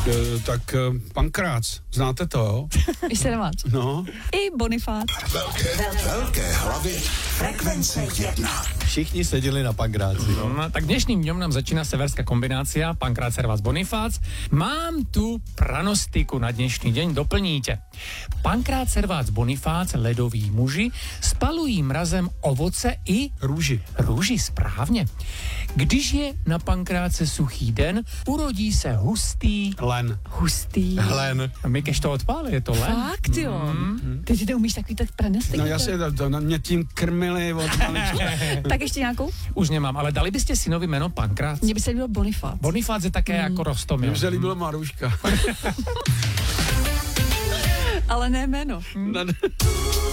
Tak Pankrác, znáte to, jo? Ještě nemá. No. I Bonifác. Velké hlavy frekvence 1. Všichni seděli na Pankráci. No, tak dnešním dňom nám začína severská kombinácia Pankrác Servác Bonifác. Mám tu pranostiku na dnešní deň, doplníte. Pankrác Servác Bonifác, ledoví muži, spalují mrazem ovoce i růži, správně. Když je na Pankráce suchý den, urodí se hustý Hlen. A my kež to odpálí, je to len? Fakt jo. Ty to umíš takový tak pranostiky. No jasně, mě tím krmili od malička. Tak ještě nějakou? Už nemám, ale dali byste synovi jméno Pankrác? Mně by se líbil Bonifác. Bonifác je také jako Rostomil. Mně se líbilo Maruška. Ale ne jméno.